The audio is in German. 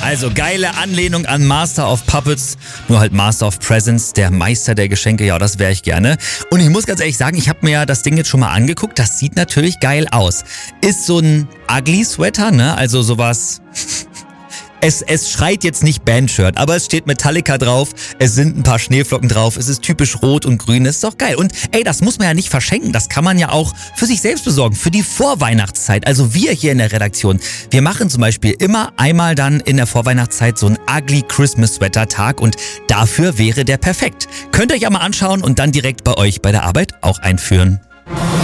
Also geile Anlehnung an Master of Puppets, nur halt Master of Presents, der Meister der Geschenke, ja, das wäre ich gerne. Und ich muss ganz ehrlich sagen, ich habe mir ja das Ding jetzt schon mal angeguckt, das sieht natürlich geil aus. Ist so ein Ugly Sweater, ne, also sowas... Es schreit jetzt nicht Bandshirt, aber es steht Metallica drauf, es sind ein paar Schneeflocken drauf, es ist typisch rot und grün, das ist doch geil. Und ey, das muss man ja nicht verschenken, das kann man ja auch für sich selbst besorgen, für die Vorweihnachtszeit. Also wir hier in der Redaktion, wir machen zum Beispiel immer einmal dann in der Vorweihnachtszeit so einen Ugly Christmas Sweater Tag und dafür wäre der perfekt. Könnt ihr euch ja mal anschauen und dann direkt bei euch bei der Arbeit auch einführen.